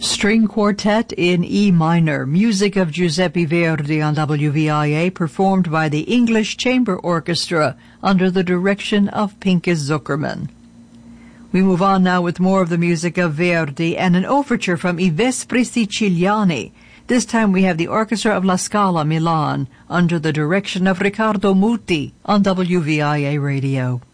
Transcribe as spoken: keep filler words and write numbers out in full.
String Quartet in E minor, music of Giuseppe Verdi on W V I A, performed by the English Chamber Orchestra under the direction of Pinchas Zuckerman. We move on now with more of the music of Verdi and an overture from I Vespri Siciliani. This time we have the Orchestra of La Scala, Milan, under the direction of Riccardo Muti on W V I A Radio.